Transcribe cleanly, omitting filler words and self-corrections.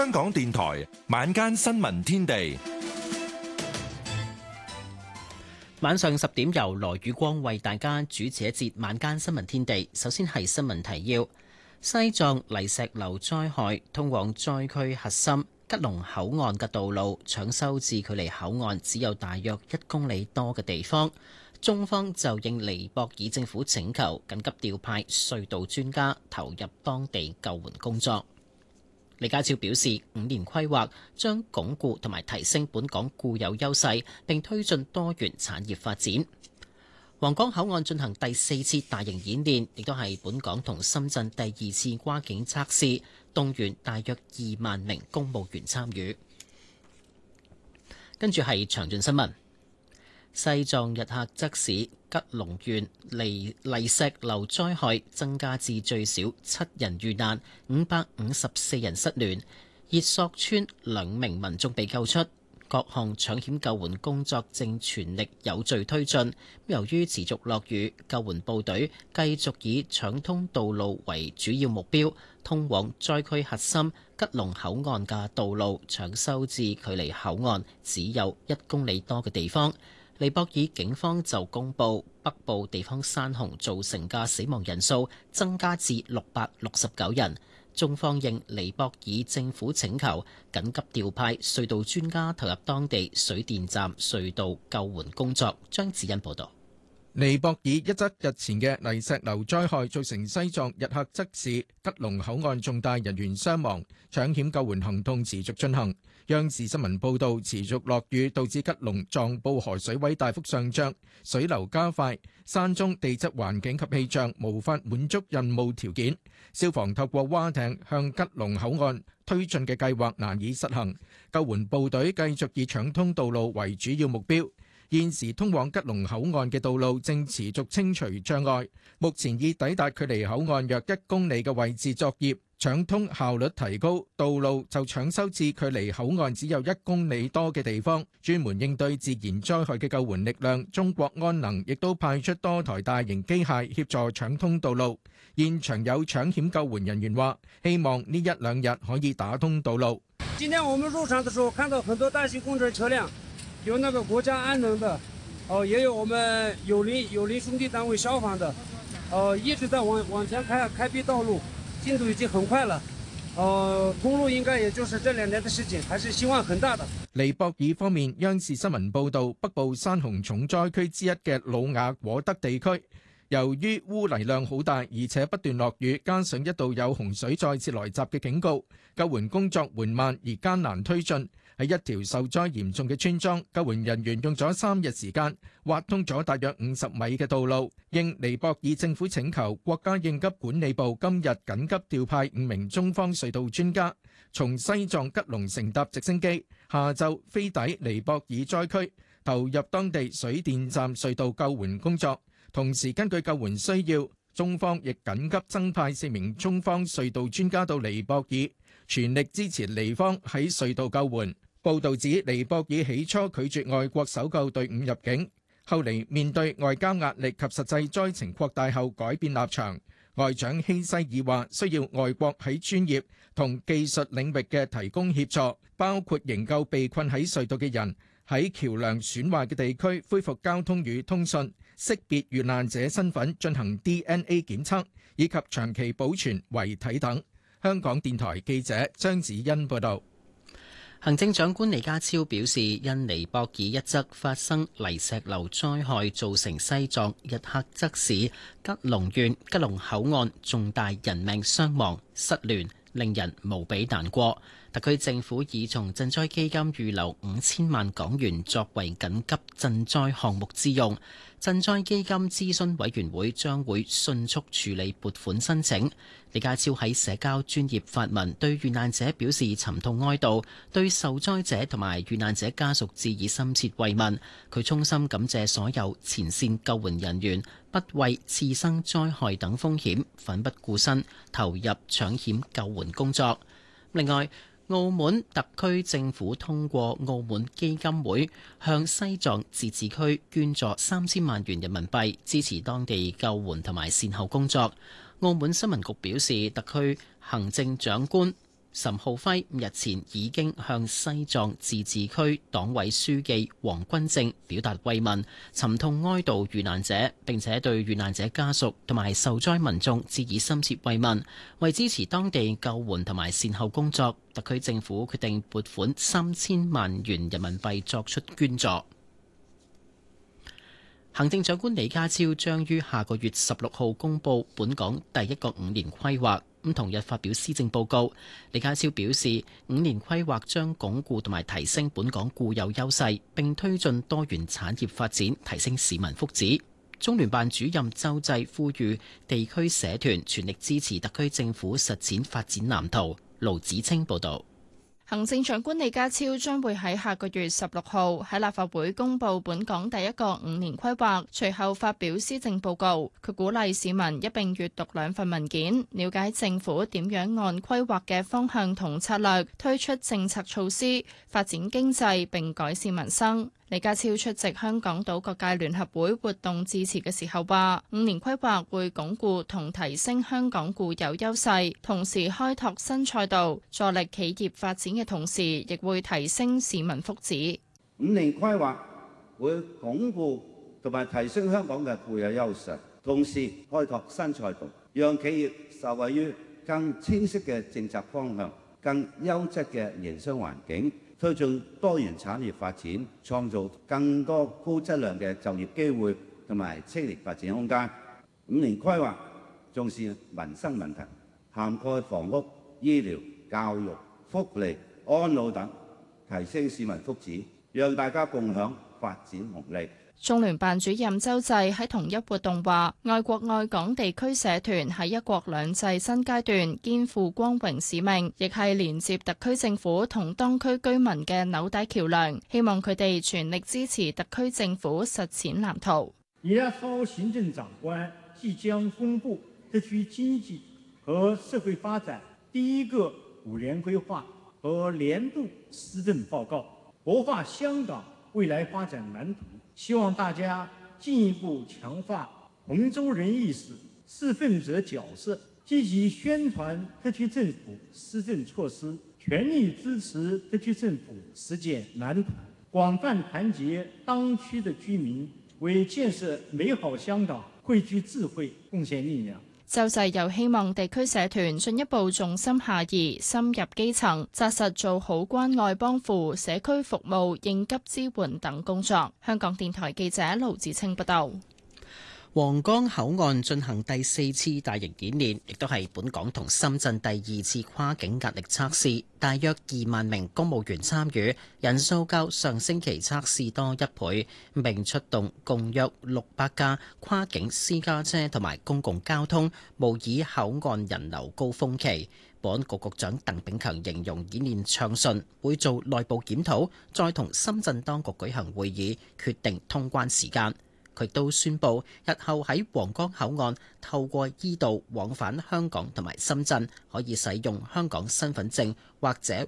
香港電台晚間新聞天地， 晚上10點由羅宇光為大家主持一節晚間新聞天地。首先係新聞提要：西藏泥石流災害，通往災區核心吉隆口岸嘅道路搶修至距離口岸只有大約1公里多嘅地方。中方就應尼泊爾政府請求，緊急調派隧道專家投入當地救援工作。李家超表示，5年規劃將鞏固同埋提升本港固有優勢，並推進多元產業發展。皇崗口岸進行第4次大型演練，亦都係本港同深圳第2次跨境測試，動員大約2萬名公務員參與。跟住係詳盡新聞。西藏日喀則市吉隆縣泥石流災害增加至最少7人遇難，554人失聯。熱索村2名民眾被救出，各項搶險救援工作正全力有序推進。由於持續落雨，救援部隊繼續以搶通道路為主要目標，通往災區核心吉隆口岸嘅道路搶修至距離口岸只有1公里多嘅地方。尼泊爾警方就公布北部地方山洪造成嘅死亡人數增加至669人。中方應尼泊爾政府請求，緊急調派隧道專家投入當地水電站隧道救援工作。張子欣報道。 尼泊爾一則日前嘅泥石流災害造成西藏日喀則市吉隆口岸重大人員傷亡，搶險救援行動持續進行。央視新聞報道，持續落雨導致吉隆藏布河水位大幅上漲，水流加快，山中地質環境及氣象無法滿足任務條件，消防透過蛙艇向吉隆口岸推進嘅計劃難以實行，救援部隊繼續以搶通道路為主要目標。現時通往吉隆口岸嘅道路正持續清除障礙，目前已抵達距離口岸約1公里嘅位置作業，搶通效率提高，道路就搶修至距離口岸只有1公里多嘅地方。專門應對自然災害嘅救援力量中國安能亦都派出多台大型機械協助搶通道路。現場有搶險救援人員話，希望呢1-2日可以打通道路。 今天我們入場的時候看到很多大型工程車輛，有那個國家安能的，也有我們有鄰兄弟單位消防的，一直在往前開闢道路，進度已經很快了，通路應該也就是這2年的事情，還是希望很大的。 尼泊爾方面，央視新聞報道，北部山洪重災區之一嘅魯雅果德地區，由於污泥量好大，而且不斷落雨，加上一度有洪水再次來襲嘅警告，救援工作緩慢而艱難推進。喺一條受災嚴重嘅村莊，救援人員用咗3日時間挖通咗大約50米嘅道路。應尼泊爾政府請求，國家應急管理部今日緊急調派5名中方隧道專家，從西藏吉隆乘搭直升機，下晝飛抵尼泊爾災區，投入當地水電站隧道救援工作。同時根據救援需要，中方亦緊急增派4名中方隧道專家到尼泊爾，全力支持尼方喺隧道救援。報道指，尼泊爾起初拒絕外國搜救隊伍入境，後嚟面對外交壓力及實際災情擴大後改變立場。外長希西爾話，需要外國喺專業同技術領域嘅提供協助，包括營救被困喺隧道嘅人，喺橋梁損壞嘅地區恢復交通與通訊，識別遇難者身份，進行 DNA 檢測，以及長期保存遺體等。香港電台記者張子欣報道。 行政長官李家超表示，因尼泊爾一則發生泥石流災害，造成西藏日喀則市吉隆縣吉隆口岸重大人命傷亡失聯，令人無比難過。特區政府已從賑災基金預留5000萬港元作為緊急賑災項目之用。賑災基金諮詢委員會將會迅速處理撥款申請。李家超喺社交專頁發文，對遇難者表示沉痛哀悼，對受災者同埋遇難者家屬致以深切慰問。佢衷心感謝所有前線救援人員，不畏次生災害等風險，奮不顧身投入搶險救援工作。另外，澳門特區政府通過澳門基金會向西藏自治區捐助3000萬元人民幣，支持當地救援同埋善後工作。澳門新聞局表示，特區行政長官岑浩輝日前已經向西藏自治區黨委書記黃君正表達慰問，沉痛哀悼遇難者，並且對遇難者家屬同埋受災民眾致以深切慰問。為支持當地救援同埋善後工作，特區政府決定撥款3000萬元人民幣作出捐助。行政長官李家超將於下個月16號公佈本港第一個5年規劃，同日發表施政報告。李家超表示，5年規劃將鞏固同埋提升本港固有優勢，並推進多元產業發展，提升市民福祉。中聯辦主任周濟呼籲地區社團全力支持特區政府實踐發展藍圖。盧子清報導。 行政長官李家超將會喺下個月16號喺立法會公佈本港第一個5年規劃，隨後發表施政報告。佢鼓勵市民一並閱讀兩份文件，了解政府點樣按規劃嘅方向同策略推出政策措施，發展經濟並改善民生。李家超出席香港島各界聯合會活動致辭嘅時候話，5年規劃會鞏固同提升香港固有優勢，同時開拓新賽道，助力企業發展嘅同時，亦會提升市民福祉。 5年規劃會鞏固同埋提升香港嘅固有優勢，同時開拓新賽道，讓企業受惠於更清晰嘅政策方向、更優質嘅營商環境，推進多元產業發展，創造更多高質量嘅就業機會同埋青年發展空間。5年規劃重視民生問題，涵蓋房屋、醫療、教育、福利、安老等，提升市民福祉，讓大家共享發展紅利。 中聯辦主任周濟喺同一活動話，愛國愛港地區社團喺一國兩制新階段肩負光榮使命，亦係連接特區政府同當區居民嘅紐帶橋樑，希望佢哋全力支持特區政府實踐藍圖。 11號行政長官即將公布特區經濟和社會發展第一個5年規劃和年度施政報告，擘畫香港未來發展藍圖。希望大家進一步強化同州人意識、示範者角色，積極宣傳特區政府施政措施，全力支持特區政府實踐藍圖，廣泛團結當區的居民，為建設美好香港匯聚智慧、貢獻力量。 周濟又希望地區社團進一步重心下移，深入基層，紮實做好關愛幫扶、社區服務、應急支援等工作。香港電台記者盧子清報道。 皇崗口岸進行第4次大型演練，亦都係本港同深圳第2次跨境壓力測試，大約2萬名公務員參與，人數較上星期測試多1倍，並出動共約600架跨境私家車同埋公共交通，模擬口岸人流高峰期。保安局局長鄧炳強形容演練暢順，會做內部檢討，再同深圳當局舉行會議，決定通關時間。佢都宣布，日後喺皇崗口岸透過依道往返香港同埋深圳，可以使用香港身份證或者